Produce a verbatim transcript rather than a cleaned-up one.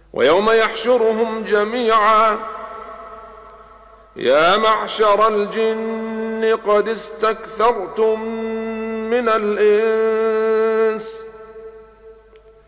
ويوم يحشرهم جميعا يا معشر الجن قد استكثرتم من الإنس